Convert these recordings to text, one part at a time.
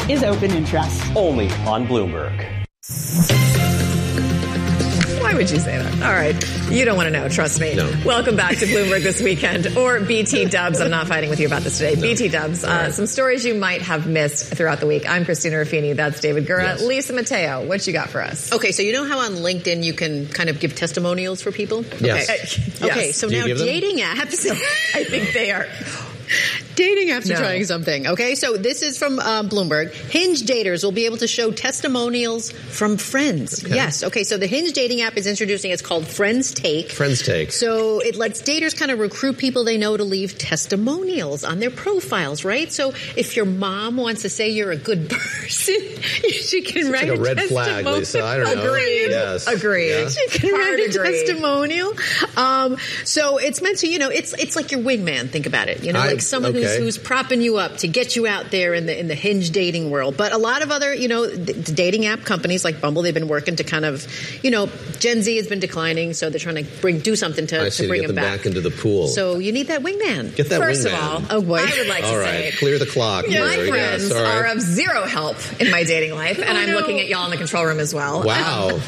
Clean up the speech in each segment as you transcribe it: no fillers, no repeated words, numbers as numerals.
is open interest. Only on Bloomberg. Why would you say that? All right. You don't want to know. Trust me. No. Welcome back to Bloomberg This Weekend, or BT Dubs. I'm not fighting with you about this today. No. BT Dubs. Some stories you might have missed throughout the week. I'm Christina Ruffini. That's David Gura. Yes. Lisa Mateo, what you got for us? Okay, so you know how on LinkedIn you can kind of give testimonials for people? Yes. Okay, so now dating apps. I think they are... Dating apps are trying something. Okay, so this is from Bloomberg. Hinge daters will be able to show testimonials from friends. Okay. Yes. Okay, so the Hinge dating app is introducing, it's called Friends Take. Friends Take. So it lets daters kind of recruit people they know to leave testimonials on their profiles, right? So if your mom wants to say you're a good person, she can write like a red testimonial. flag, Lisa. I don't know. Agreed. Yes. Agreed. Yeah. She can write a testimonial. So it's meant to, it's like your wingman. Think about it. Like someone who's propping you up to get you out there in the Hinge dating world. But a lot of other, the dating app companies like Bumble, they've been working to kind of, Gen Z has been declining, so they're trying to do something to bring them back into the pool. So you need that wingman. Get that First wingman. of all, I would like to say, clear the clock. My friends are of zero help in my dating life, and I'm looking at y'all in the control room as well. Wow.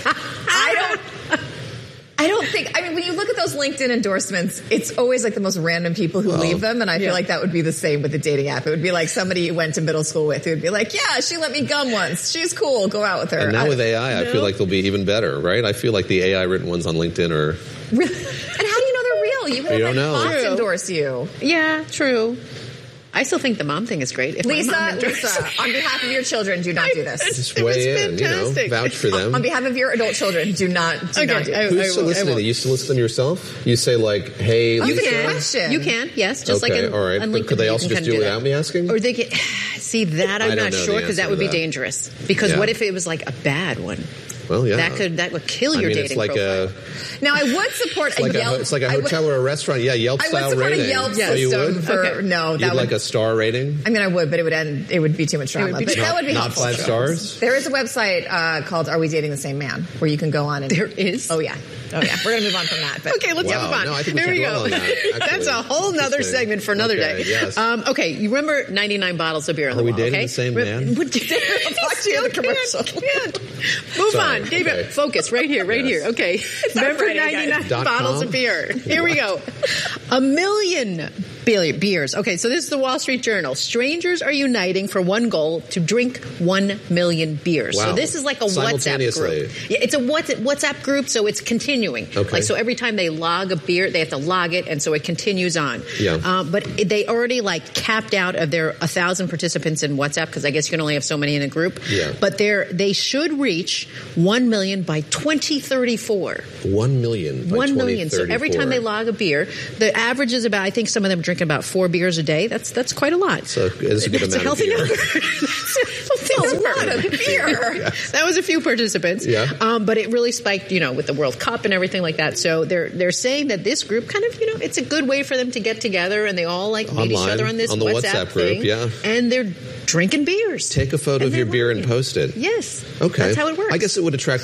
I don't think, when you look at those LinkedIn endorsements, it's always like the most random people who leave them, and I feel like that would be the same with the dating app. It would be like somebody you went to middle school with who would be like, yeah, she let me gum once. She's cool. Go out with her. And now with AI, I feel like they'll be even better, right? I feel like the AI written ones on LinkedIn are... Really? And how do you know they're real? You don't know. Bots endorse you. Yeah, true. I still think the mom thing is great. Lisa, on behalf of your children, do not do this. Just weigh in, vouch for them. On behalf of your adult children, do not do this. Who's soliciting it? You solicit them yourself? You say like, hey, Lisa. You can question. You can, yes. Just like all right. But could they also just do it without me asking? Or they can, see that I'm not sure, because that would be dangerous. Because what if it was like a bad one? Well, yeah. That would kill your dating profile. Now, I would support a Yelp. It's like a hotel or a restaurant. Yeah, Yelp-style rating. I would support a Yelp system. You would? For, no, that You'd would, like a star rating? I would, but it would be too much drama. But that would be not helpful. 5 stars? There is a website called Are We Dating the Same Man? Where you can go on and... There is? Oh, yeah. We're going to move on from that. But. Okay, let's move on. No, I think we Here should we dwell on that. That's a whole nother segment for another day. Yes. Okay, you remember 99 bottles of beer on the wall, Are we dating the same man? I'll talk to you in the commercial. Move on. David, focus right here. Okay. Remember 99 bottles of beer. Here we go. 1 million beers. Okay, so this is the Wall Street Journal. Strangers are uniting for one goal: to drink 1 million beers. Wow. So this is like a WhatsApp group. Yeah, it's a WhatsApp group, so it's continuing. Okay. Like, so every time they log a beer, they have to log it, and so it continues on. Yeah. But they already capped out of their 1,000 participants in WhatsApp, because I guess you can only have so many in a group. Yeah. But they should reach 1 million by 2034. 1 million by 1 million. So every time they log a beer, the average is about, I think some of them drinking about 4 beers a day. That's quite a lot. So it's a good amount of beer. That's a lot of beer. Yes. That was a few participants. Yeah. But it really spiked, with the World Cup and everything like that. So they're saying that this group kind of, it's a good way for them to get together, and they all meet each other on this WhatsApp group. Yeah. And they're drinking beers. Take a photo of your beer and post it. Yes. Okay. That's how it works. I guess it would attract